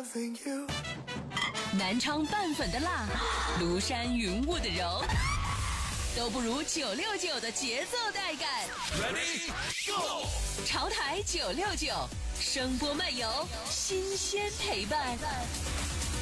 loving you。 南昌拌粉的辣，庐山云雾的柔，都不如969的节奏带感。 Ready go！ 潮台969，声波漫游，新鲜陪伴。